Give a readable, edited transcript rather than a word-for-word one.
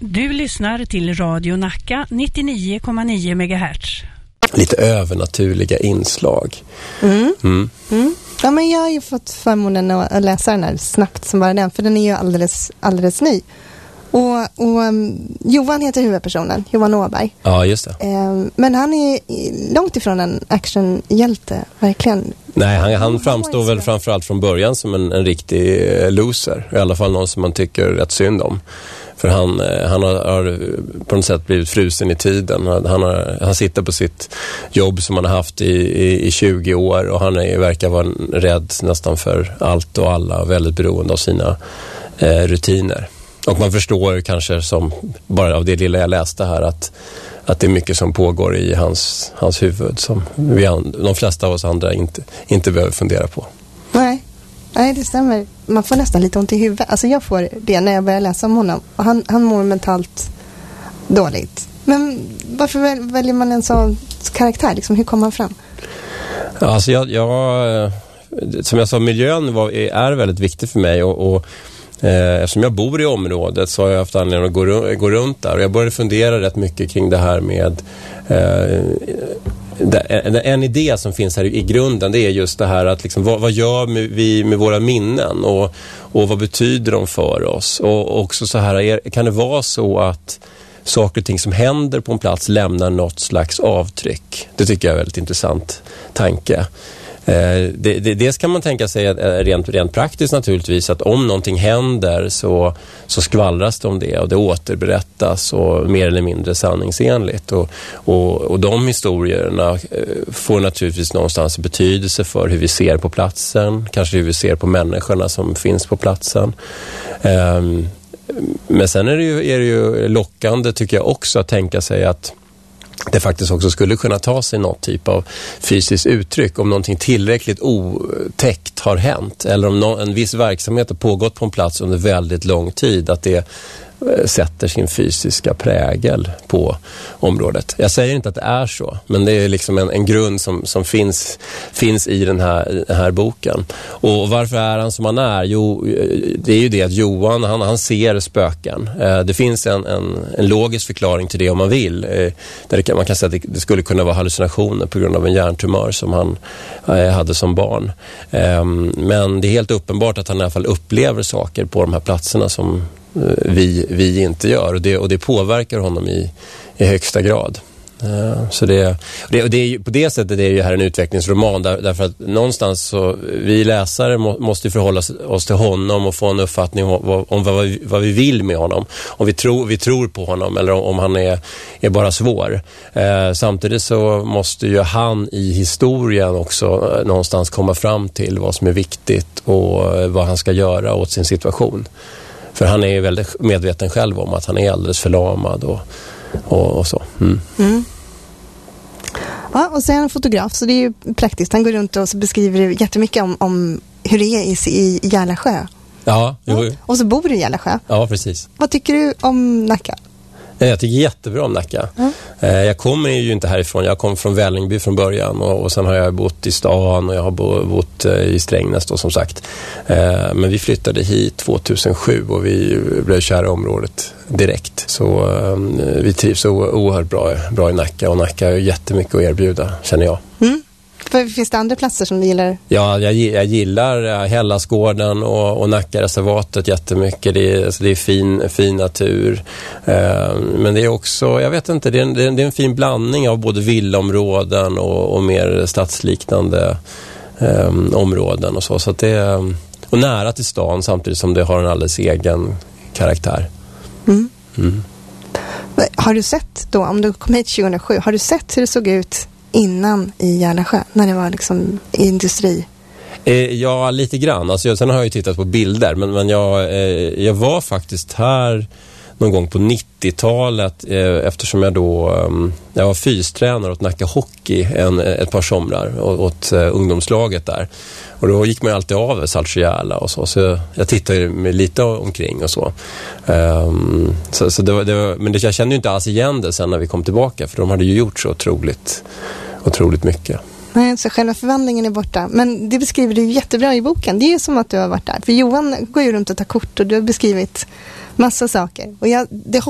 Du lyssnar till Radio Nacka 99,9 MHz. Lite övernaturliga inslag. Ja, men jag har ju fått förmånen att läsa den här snabbt som bara den, för den är ju alldeles ny. Och Johan heter huvudpersonen, Johan Åberg. Ja, just det. Men han är långt ifrån en actionhjälte, verkligen. Nej, han framstår väl framförallt från början som en riktig loser. I alla fall någon som man tycker rätt synd om. För han har på något sätt blivit frusen i tiden. Han sitter på sitt jobb som han har haft i 20 år. Och han verkar vara rädd nästan för allt och alla. Väldigt beroende av sina rutiner. Och man förstår kanske som bara av det lilla jag läste här att det är mycket som pågår i hans huvud som de flesta av oss andra inte behöver fundera på. Nej, det stämmer. Man får nästan lite ont i huvudet. Alltså jag får det när jag börjar läsa om honom. Och han mår mentalt dåligt. Men varför väljer man en sån karaktär? Liksom, hur kommer han fram? Alltså jag som jag sa, miljön är väldigt viktig för mig och eftersom jag bor i området så har jag haft anledning att gå runt där och jag började fundera rätt mycket kring det här med en idé som finns här i grunden, det är just det här att liksom, vad gör vi med våra minnen och vad betyder de för oss, och också så här, kan det vara så att saker och ting som händer på en plats lämnar något slags avtryck? Det tycker jag är en väldigt intressant tanke. Dels kan man tänka sig rent praktiskt naturligtvis att om någonting händer så skvallras det om det och det återberättas och mer eller mindre sanningsenligt och de historierna får naturligtvis någonstans betydelse för hur vi ser på platsen, kanske hur vi ser på människorna som finns på platsen. Men sen är det ju lockande tycker jag också att tänka sig att det faktiskt också skulle kunna ta sig någon typ av fysiskt uttryck om någonting tillräckligt otäckt har hänt eller om en viss verksamhet har pågått på en plats under väldigt lång tid, att det sätter sin fysiska prägel på området. Jag säger inte att det är så, men det är liksom en grund som finns i den här boken. Och varför är han som han är? Jo, det är ju det att Johan, han ser spöken. Det finns en logisk förklaring till det om man vill. Där man kan säga att det skulle kunna vara hallucinationer på grund av en hjärntumör som han hade som barn. Men det är helt uppenbart att han i alla fall upplever saker på de här platserna som vi inte gör, och det påverkar honom i högsta grad. Så det är på det sättet är det här en utvecklingsroman därför att någonstans så vi läsare måste förhålla oss till honom och få en uppfattning om vad vi vill med honom, om vi tror på honom eller om han är bara svår. Samtidigt så måste ju han i historien också någonstans komma fram till vad som är viktigt och vad han ska göra åt sin situation. För han är ju väldigt medveten själv om att han är alldeles förlamad och så. Ja, och sen en fotograf, så det är ju praktiskt. Han går runt och så beskriver jättemycket om hur det är i Järlasjö. Ja. Och så bor du i Järlasjö. Ja, precis. Vad tycker du om Nacka? Jag tycker jättebra om Nacka. Jag kommer ju inte härifrån. Jag kom från Vällingby från början och sen har jag bott i stan och jag har bott i Strängnäs då, som sagt. Men vi flyttade hit 2007 och vi blev kära i området direkt. Så vi trivs oerhört bra i Nacka, och Nacka har jättemycket att erbjuda, känner jag. Finns det andra platser som du gillar? Ja, jag gillar Hellasgården och Nackareservatet jättemycket. Det är fin natur. Men det är också, jag vet inte, det är en fin blandning av både villaområden och mer stadsliknande områden och så. Så att det är, och nära till stan samtidigt som det har en alldeles egen karaktär. Har du sett då, om du kom hit 2007, har du sett hur det såg ut innan i Järlasjö, när det var liksom industri? Ja, lite grann. Alltså, sen har jag ju tittat på bilder, men jag var faktiskt här någon gång på 90-talet eftersom jag var fystränare åt Nacka Hockey ett par somrar åt ungdomslaget där. Och då gick man alltid av Saltsjöjärla och så jag tittade mig lite omkring och så. Så men jag kände ju inte alls igen det sen när vi kom tillbaka, för de hade ju gjort så otroligt mycket. Nej, så själva förvandlingen är borta. Men det beskriver du jättebra i boken. Det är ju som att du har varit där. För Johan går ju runt och tar kort och du har beskrivit massa saker. Och det